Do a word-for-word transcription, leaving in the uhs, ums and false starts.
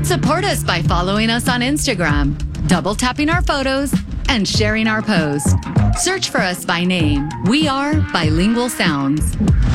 Support us by following us on Instagram, double tapping our photos, and sharing our posts. Search for us by name. We are Bilingual Sounds.